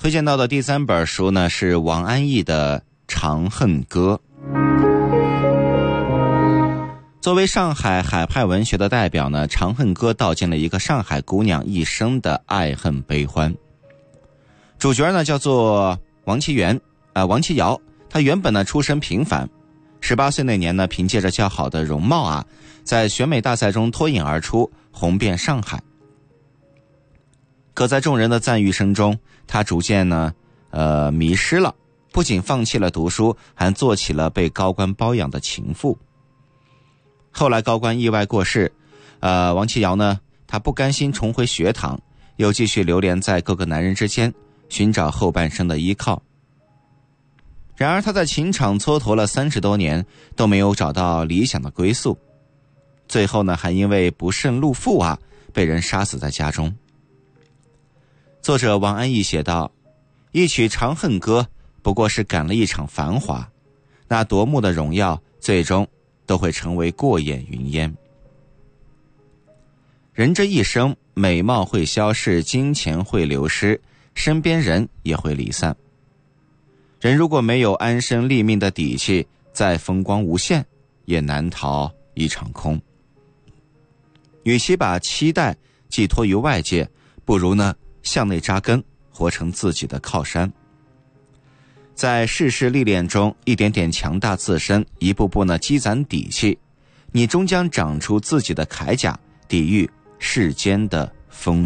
推荐到的第3本书呢是王安忆的《长恨歌》。作为上海海派文学的代表呢，《长恨歌》道尽了一个上海姑娘一生的爱恨悲欢。主角呢叫做王其瑶，她原本呢出身平凡，18岁那年呢，凭借着较好的容貌在选美大赛中脱颖而出，红遍上海。可在众人的赞誉声中，她逐渐呢迷失了，不仅放弃了读书，还做起了被高官包养的情妇。后来高官意外过世，王其瑶呢，她不甘心重回学堂，又继续流连在各个男人之间，寻找后半生的依靠。然而她在情场蹉跎了30多年，都没有找到理想的归宿，最后呢，还因为不慎入腹被人杀死在家中。作者王安忆写道，一曲长恨歌不过是赶了一场繁华，那夺目的荣耀最终都会成为过眼云烟。人这一生，美貌会消逝，金钱会流失，身边人也会离散。人如果没有安身立命的底气，再风光无限，也难逃一场空。与其把期待寄托于外界，不如呢向内扎根，活成自己的靠山。在世事历练中，一点点强大自身，一步步呢积攒底气，你终将长出自己的铠甲，抵御世间的风